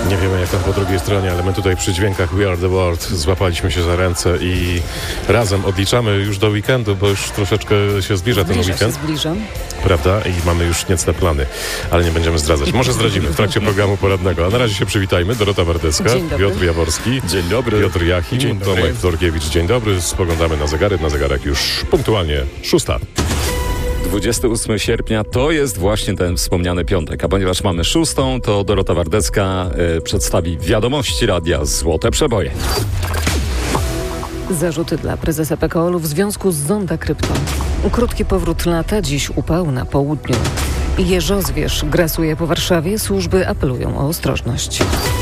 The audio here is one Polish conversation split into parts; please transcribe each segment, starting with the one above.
Nie wiemy jak tam po drugiej stronie, ale my tutaj przy dźwiękach We Are The World złapaliśmy się za ręce i razem odliczamy już do weekendu, bo już troszeczkę się zbliża ten weekend. Zbliżam. Prawda? I mamy już niecne plany, ale nie będziemy zdradzać. Może zdradzimy w trakcie programu poradnego. A na razie się przywitajmy. Dorota Wardecka, Piotr Jaworski. Dzień dobry. Piotr Jachim, Dzień dobry. Tomek Florkiewicz. Dzień dobry. Spoglądamy na zegarek. Na zegarek już punktualnie 6. 28 sierpnia to jest właśnie ten wspomniany piątek, a ponieważ mamy 6, to Dorota Wardecka przedstawi wiadomości radia Złote Przeboje. Zarzuty dla prezesa PKOL-u w związku z Zonda Krypto. Krótki powrót lata, dziś upał na południu. Jeżozwierz grasuje po Warszawie, służby apelują o ostrożność.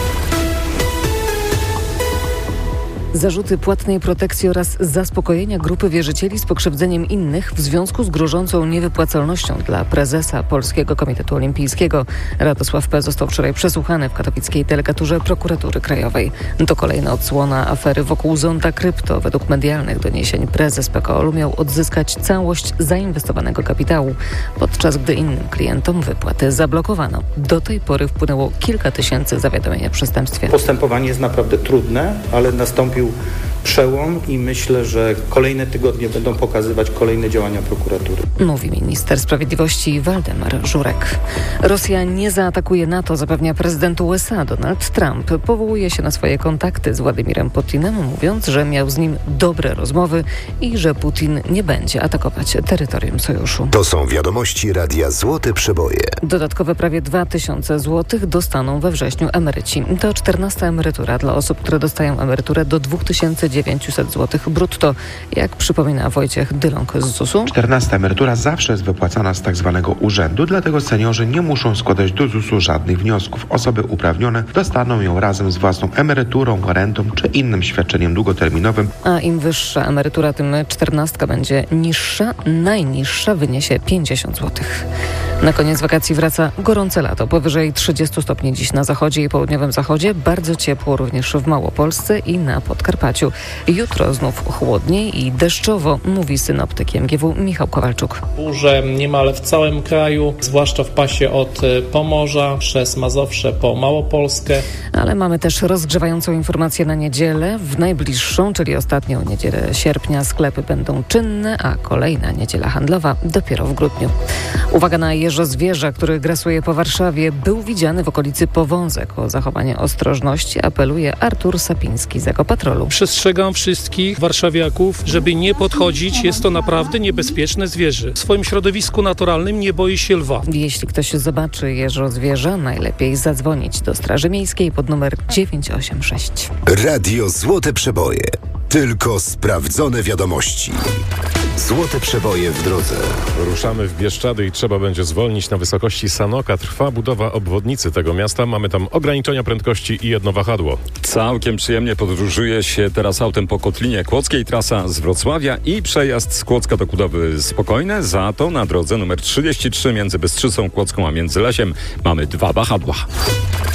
Zarzuty płatnej protekcji oraz zaspokojenia grupy wierzycieli z pokrzywdzeniem innych w związku z grożącą niewypłacalnością dla prezesa Polskiego Komitetu Olimpijskiego. Radosław P. został wczoraj przesłuchany w katowickiej delegaturze Prokuratury Krajowej. To kolejna odsłona afery wokół Zonda Krypto. Według medialnych doniesień prezes PKOL-u miał odzyskać całość zainwestowanego kapitału, podczas gdy innym klientom wypłaty zablokowano. Do tej pory wpłynęło kilka tysięcy zawiadomień o przestępstwie. Postępowanie jest naprawdę trudne, ale nastąpił przełom i myślę, że kolejne tygodnie będą pokazywać kolejne działania prokuratury. Mówi minister sprawiedliwości Waldemar Żurek. Rosja nie zaatakuje NATO, zapewnia prezydent USA Donald Trump. Powołuje się na swoje kontakty z Władimirem Putinem, mówiąc, że miał z nim dobre rozmowy i że Putin nie będzie atakować terytorium sojuszu. To są wiadomości radia Złote Przeboje. Dodatkowe prawie 2000 zł dostaną we wrześniu emeryci. To 14. emerytura dla osób, które dostają emeryturę do 2900 zł brutto, jak przypomina Wojciech Dylong z ZUS-u. 14. emerytura zawsze jest wypłacana z tak zwanego urzędu, dlatego seniorzy nie muszą składać do ZUS-u żadnych wniosków. Osoby uprawnione dostaną ją razem z własną emeryturą, rentą czy innym świadczeniem długoterminowym. A im wyższa emerytura, tym 14 będzie niższa. Najniższa wyniesie 50 zł. Na koniec wakacji wraca gorące lato. Powyżej 30 stopni dziś na zachodzie i południowym zachodzie. Bardzo ciepło również w Małopolsce i na Podkarpaciu. Jutro znów chłodniej i deszczowo, mówi synoptyk MGW Michał Kowalczuk. Burze niemal w całym kraju, zwłaszcza w pasie od Pomorza przez Mazowsze po Małopolskę. Ale mamy też rozgrzewającą informację na niedzielę. W najbliższą, czyli ostatnią niedzielę sierpnia, sklepy będą czynne, a kolejna niedziela handlowa dopiero w grudniu. Uwaga na jeżozwierza, który grasuje po Warszawie. Był widziany w okolicy Powązek. O zachowanie ostrożności apeluje Artur Sapiński z Ekopatrolu. Przestrzegam wszystkich warszawiaków, żeby nie podchodzić. Jest to naprawdę niebezpieczne zwierzę. W swoim środowisku naturalnym nie boi się lwa. Jeśli ktoś zobaczy jeżozwierza, najlepiej zadzwonić do Straży Miejskiej pod numer 986. Radio Złote Przeboje. Tylko sprawdzone wiadomości. Złote Przeboje w drodze. Ruszamy w Bieszczady i trzeba będzie zwolnić na wysokości Sanoka. Trwa budowa obwodnicy tego miasta. Mamy tam ograniczenia prędkości i jedno wahadło. Całkiem przyjemnie podróżuje się teraz autem po Kotlinie Kłodzkiej. Trasa z Wrocławia i przejazd z Kłodzka do Kudowy spokojne. Za to na drodze numer 33 między Bystrzycą Kłodzką a Międzylesiem mamy 2 wahadła.